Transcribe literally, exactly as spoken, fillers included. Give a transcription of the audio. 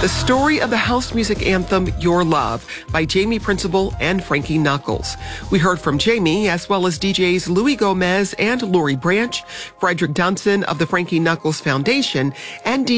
The story of the house music anthem, Your Love, by Jamie Principle and Frankie Knuckles. We heard from Jamie, as well as D Js Louis Gomez and Lori Branch, Frederick Dunson of the Frankie Knuckles Foundation, and D J